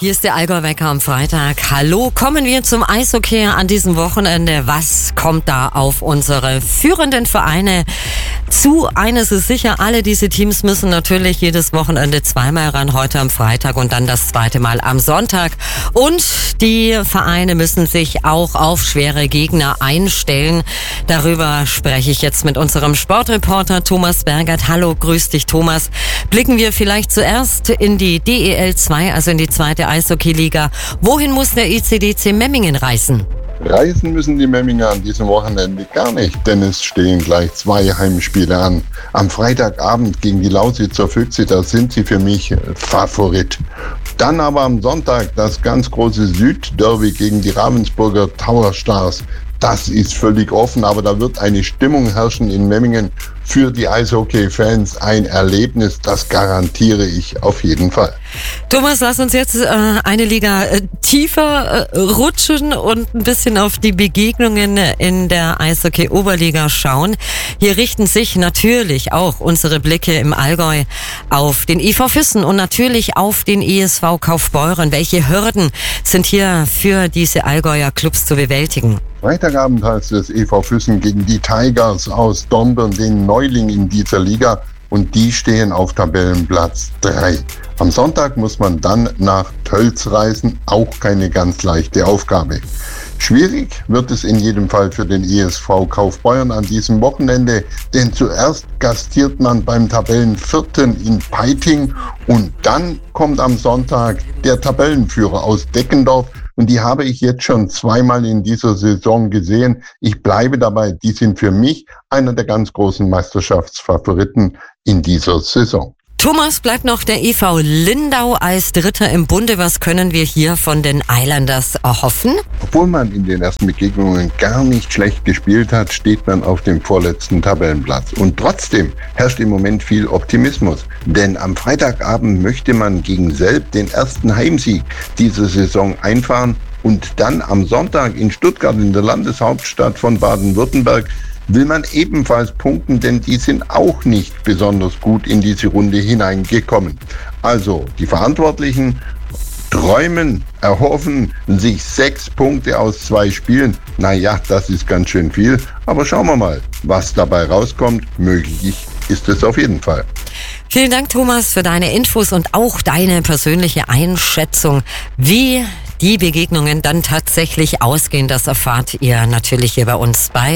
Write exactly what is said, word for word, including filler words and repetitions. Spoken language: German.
Hier ist der Allgäu-Wecker am Freitag. Hallo, kommen wir zum Eishockey an diesem Wochenende. Was kommt da auf unsere führenden Vereine zu? Eines ist sicher, alle diese Teams müssen natürlich jedes Wochenende zweimal ran, heute am Freitag und dann das zweite Mal am Sonntag. Und die Vereine müssen sich auch auf schwere Gegner einstellen. Darüber spreche ich jetzt mit unserem Sportreporter Thomas Bergert. Hallo, grüß dich Thomas. Blicken wir vielleicht zuerst in die D E L zwei, also in die zweite Eishockey-Liga. Wohin muss der I C D C Memmingen reisen? Reisen müssen die Memminger an diesem Wochenende gar nicht, denn es stehen gleich zwei Heimspiele an. Am Freitagabend gegen die Lausitzer Füchse, da sind sie für mich Favorit. Dann aber am Sonntag das ganz große Südderby gegen die Ravensburger Tower Stars. Das ist völlig offen, aber da wird eine Stimmung herrschen in Memmingen für die Eishockey-Fans. Ein Erlebnis, das garantiere ich auf jeden Fall. Thomas, lass uns jetzt äh, eine Liga äh, tiefer äh, rutschen und ein bisschen auf die Begegnungen in der Eishockey-Oberliga schauen. Hier richten sich natürlich auch unsere Blicke im Allgäu auf den I V Füssen und natürlich auf den E S V Kaufbeuren. Welche Hürden sind hier für diese Allgäuer Clubs zu bewältigen? Freitagabend heißt es E V Füssen gegen die Tigers aus Dornbirn, den Neuling in dieser Liga, und die stehen auf Tabellenplatz drei. Am Sonntag muss man dann nach Tölz reisen, auch keine ganz leichte Aufgabe. Schwierig wird es in jedem Fall für den E S V Kaufbeuren an diesem Wochenende, denn zuerst gastiert man beim Tabellenvierten in Peiting und dann kommt am Sonntag der Tabellenführer aus Deckendorf. Und die habe ich jetzt schon zweimal in dieser Saison gesehen. Ich bleibe dabei, die sind für mich einer der ganz großen Meisterschaftsfavoriten in dieser Saison. Thomas, bleibt noch der E V Lindau als Dritter im Bunde. Was können wir hier von den Islanders erhoffen? Obwohl man in den ersten Begegnungen gar nicht schlecht gespielt hat, steht man auf dem vorletzten Tabellenplatz. Und trotzdem herrscht im Moment viel Optimismus. Denn am Freitagabend möchte man gegen Selb den ersten Heimsieg dieser Saison einfahren. Und dann am Sonntag in Stuttgart, in der Landeshauptstadt von Baden-Württemberg, will man ebenfalls punkten, denn die sind auch nicht besonders gut in diese Runde hineingekommen. Also die Verantwortlichen träumen, erhoffen sich sechs Punkte aus zwei Spielen. Naja, das ist ganz schön viel, aber schauen wir mal, was dabei rauskommt. Möglich ist es auf jeden Fall. Vielen Dank, Thomas, für deine Infos und auch deine persönliche Einschätzung, wie die Begegnungen dann tatsächlich ausgehen. Das erfahrt ihr natürlich hier bei uns bei